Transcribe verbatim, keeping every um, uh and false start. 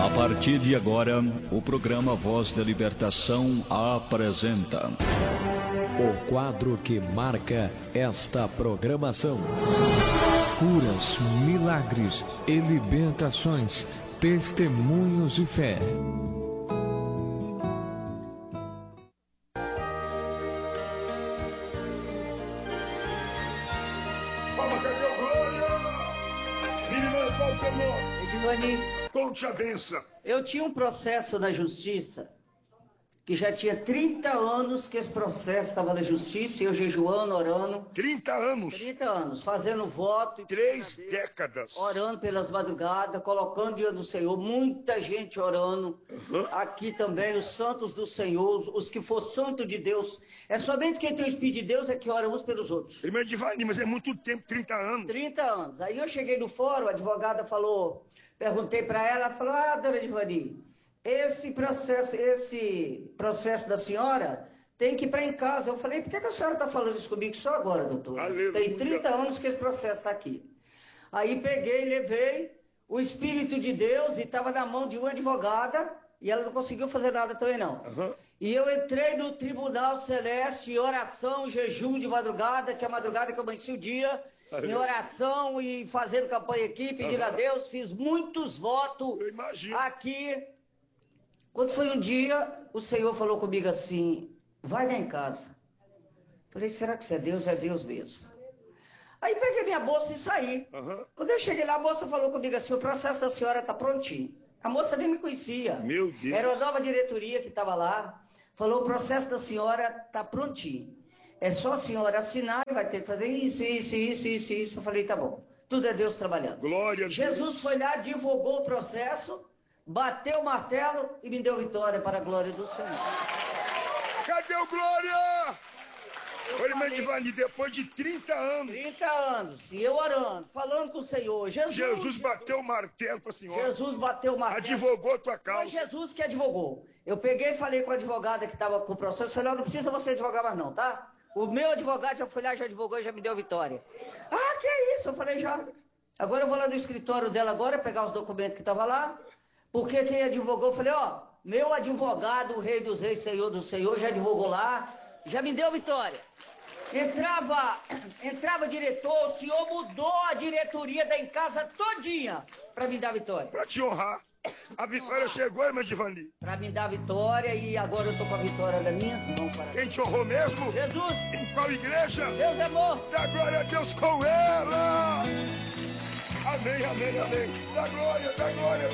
A partir de agora, o programa Voz da Libertação apresenta o quadro que marca esta programação. Curas, milagres e libertações, testemunhos de fé. Fala, Cacau Glória! Menina, qual o teu nome? Edivani. Conte a benção. Eu tinha um processo na justiça, que já tinha trinta anos que esse processo estava na justiça, eu jejuando, orando. trinta anos? trinta anos, fazendo voto. Três décadas. Orando pelas madrugadas, colocando diante do Senhor, muita gente orando. Uhum. Aqui também, os santos do Senhor, os que for santo de Deus. É somente quem tem o Espírito de Deus é que ora uns pelos outros. Irmã Edivani, mas é muito tempo, trinta anos. trinta anos. Aí eu cheguei no fórum, a advogada falou, perguntei para ela, ela falou, ah, dona Edivani, esse processo, esse processo da senhora tem que ir para em casa. Eu falei, por que, que a senhora está falando isso comigo só agora, doutor? Aleluia. Tem trinta anos que esse processo está aqui. Aí peguei, levei o Espírito de Deus e estava na mão de uma advogada e ela não conseguiu fazer nada também não. Uhum. E eu entrei no Tribunal Celeste, oração, jejum de madrugada, tinha madrugada que eu amanheci o dia, em oração e fazendo campanha aqui, pedindo uhum. a Deus, fiz muitos votos aqui. Quando foi um dia, o Senhor falou comigo assim, vai lá em casa. Falei, será que isso é Deus? É Deus mesmo. Aí peguei minha bolsa e saí. Uhum. Quando eu cheguei lá, a moça falou comigo assim, o processo da senhora está prontinho. A moça nem me conhecia. Meu Deus. Era a nova diretoria que estava lá. Falou, o processo da senhora está prontinho. É só a senhora assinar e vai ter que fazer isso, isso, isso, isso, isso. Eu falei, tá bom. Tudo é Deus trabalhando. Glória a Deus. Jesus foi lá, divulgou o processo, bateu o martelo e me deu vitória para a glória do Senhor. Cadê o Glória? Olha, irmã Edivani, depois de trinta anos. trinta anos, e eu orando, falando com o Senhor. Jesus, Jesus bateu o martelo para a senhora. Jesus bateu o martelo. Advogou a tua causa. Foi Jesus que advogou. Eu peguei e falei com a advogada que estava com o processo. Falei, não precisa você advogar mais não, tá? O meu advogado já foi lá, já advogou e já me deu vitória. Ah, que é isso? Eu falei, já. Agora eu vou lá no escritório dela agora, pegar os documentos que estavam lá. Porque quem advogou, eu falei, ó, meu advogado, o rei dos reis, senhor do senhor, já advogou lá, já me deu vitória. Entrava, entrava diretor, o senhor mudou a diretoria da em casa todinha para me dar vitória. Para te honrar. A vitória chegou, irmã Edivani. Para me dar vitória e agora eu tô com a vitória das minhas mãos. Para quem te honrou mesmo? Jesus. Em qual igreja? Deus é amor. Dá glória a Deus com ela. Amém, amém, amém. Dá glória, dá glória.